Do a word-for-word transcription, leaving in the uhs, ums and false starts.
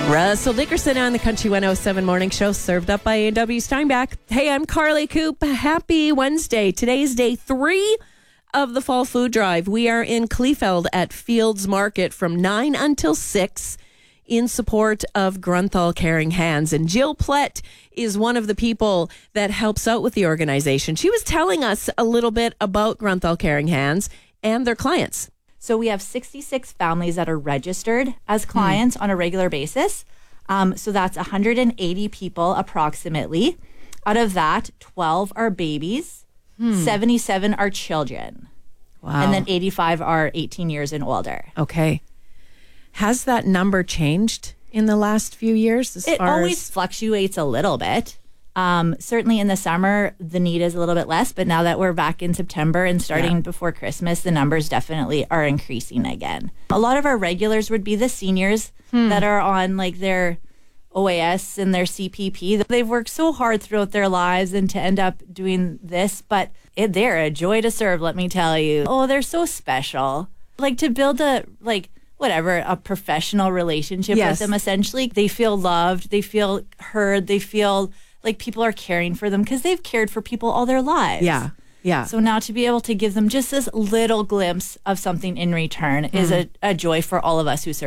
Russell Dickerson on the Country one oh seven Morning Show, served up by A and W Steinbach. Hey, I'm Carly Coop. Happy Wednesday. Today's day three of the Fall Food Drive. We are in Kleefeld at Fields Market from nine until six in support of Grunthal Caring Hands. And Jill Plett is one of the people that helps out with the organization. She was telling us a little bit about Grunthal Caring Hands and their clients. So we have sixty-six families that are registered as clients mm. on a regular basis. Um, so that's one hundred eighty people approximately. Out of that, twelve are babies, hmm. seventy-seven are children, wow. and then eighty-five are eighteen years and older. Okay. Has that number changed in the last few years? As it far always as... fluctuates a little bit. Um, certainly in the summer, the need is a little bit less, but now that we're back in September and starting yeah. before Christmas, the numbers definitely are increasing again. A lot of our regulars would be the seniors hmm. that are on like their O A S and their C P P. They've worked so hard throughout their lives and to end up doing this, but it, they're a joy to serve, let me tell you. Oh, they're so special. Like to build a, like, whatever, a professional relationship yes. with them, essentially. They feel loved, they feel heard, they feel like people are caring for them because they've cared for people all their lives. Yeah, yeah. So now to be able to give them just this little glimpse of something in return mm. is a, a joy for all of us who serve.